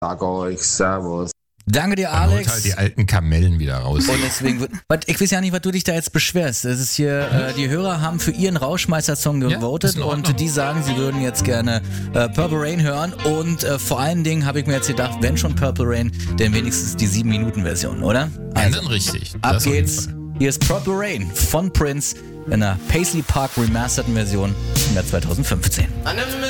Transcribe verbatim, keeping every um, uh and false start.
Sag euch, servus. Danke dir, Dann holt Alex. halt die alten Kamellen wieder raus. Und deswegen, wird- was- ich weiß ja nicht, was du dich da jetzt beschwerst. Das ist hier, äh, die Hörer haben für ihren Rauschmeister-Song Ja, gewotet ist in Ordnung. und die sagen, sie würden jetzt gerne äh, Purple Rain hören. Und äh, vor allen Dingen habe ich mir jetzt gedacht, wenn schon Purple Rain, dann wenigstens die sieben Minuten Version, oder? Ja, Also, dann richtig. ab Das auf jeden geht's. Fall. Hier ist Purple Rain von Prince in einer Paisley Park remasterten Version im Jahr zwanzig fünfzehn. I never